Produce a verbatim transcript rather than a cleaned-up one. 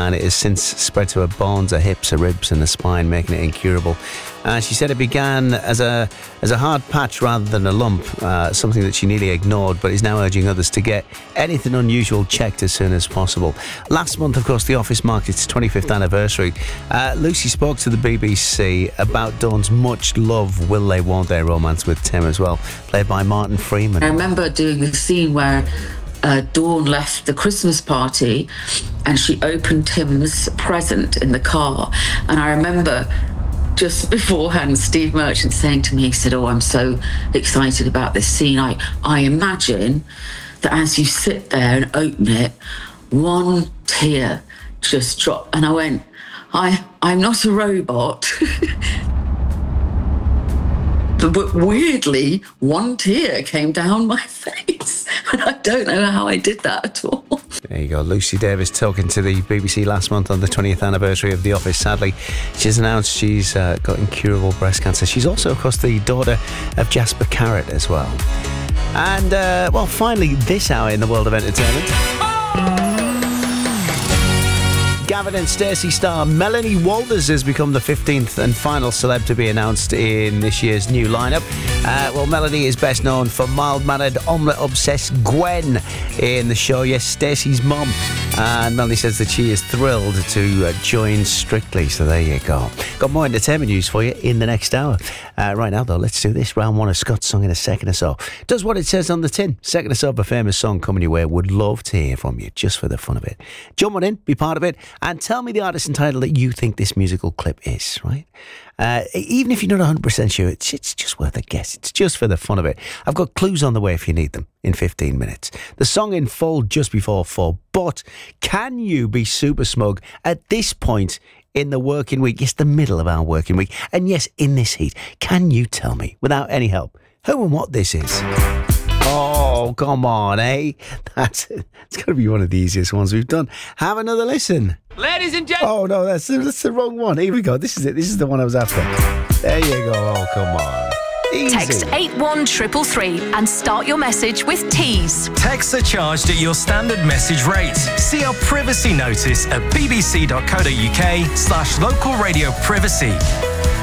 and it has since spread to her bones, her hips, her ribs and her spine, making it incurable. Uh, she said it began as a as a hard patch rather than a lump, uh, something that she nearly ignored, but is now urging others to get anything unusual checked as soon as possible. Last month, of course, The Office marked its twenty-fifth anniversary. Uh, Lucy spoke to the B B C about Dawn's much love, will they, won't they romance with Tim as well, played by Martin Freeman. I remember doing the scene where uh, Dawn left the Christmas party and she opened Tim's present in the car, and I remember just beforehand, Steve Merchant saying to me, he said, oh, I'm so excited about this scene. I, I imagine that as you sit there and open it, one tear just dropped. And I went, I, I'm not a robot. But weirdly, one tear came down my face. And I don't know how I did that at all. There you go. Lucy Davis talking to the B B C last month on the twentieth anniversary of The Office. Sadly, she's announced she's uh, got incurable breast cancer. She's also, of course, the daughter of Jasper Carrott as well. And, uh, well, finally, this hour in the world of entertainment. Gavin and Stacey star Melanie Walters has become the fifteenth and final celeb to be announced in this year's new lineup. Uh, well, Melanie is best known for mild-mannered, omelette-obsessed Gwen in the show Yes, Stacey's mum. And Melanie says that she is thrilled to uh, join Strictly. So there you go. Got more entertainment news for you in the next hour. Uh, right now, though, let's do this. Round one of Scott's song in a second or so. Does what it says on the tin. Second or so of a famous song coming your way. Would love to hear from you, just for the fun of it. Jump on in, be part of it, and tell me the artist and title that you think this musical clip is, right? Uh, even if you're not one hundred percent sure, it's, it's just worth a guess. It's just for the fun of it. I've got clues on the way if you need them in fifteen minutes. The song in full just before four. But can you be super smug at this point in the working week? It's the middle of our working week. And yes, in this heat, can you tell me, without any help, who and what this is? Oh, come on, eh? That's it. It's got to be one of the easiest ones we've done. Have another listen. Ladies and gentlemen. Oh, no, that's, that's the wrong one. Here we go. This is it. This is the one I was after. There you go. Oh, come on. Easy. Text eight one three three three and start your message with Tees. Texts are charged at your standard message rate. See our privacy notice at bbc.co.uk slash local radio privacy.